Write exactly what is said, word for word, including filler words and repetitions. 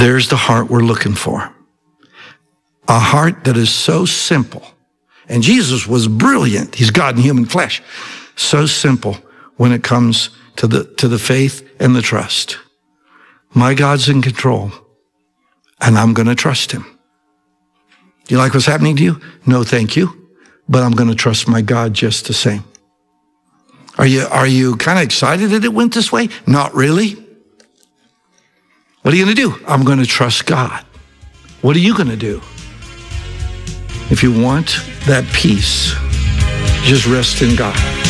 There's the heart we're looking for. A heart that is so simple. And Jesus was brilliant. He's God in human flesh. So simple when it comes to the, to the faith and the trust. My God's in control, and I'm going to trust him. Do you like what's happening to you? No, thank you. But I'm going to trust my God just the same. Are you, are you kind of excited that it went this way? Not really. What are you going to do? I'm going to trust God. What are you going to do? If you want that peace, just rest in God.